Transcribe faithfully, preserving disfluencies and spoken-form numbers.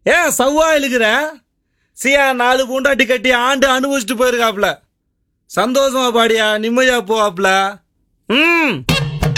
ஏன் சவ்வா இழுக்கிற? சியா நாலு பூண்டாட்டி கட்டி ஆண்டு அனுபவிச்சுட்டு போயிருக்காப்ல. சந்தோஷமா பாடியா, நிம்மதியா போவாப்ல. ம்